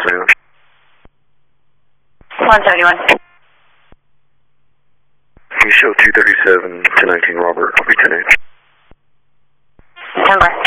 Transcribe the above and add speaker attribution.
Speaker 1: afternoon.
Speaker 2: 171.
Speaker 1: You show 237 to 19 Robert, I'll be 10-8.
Speaker 2: Number.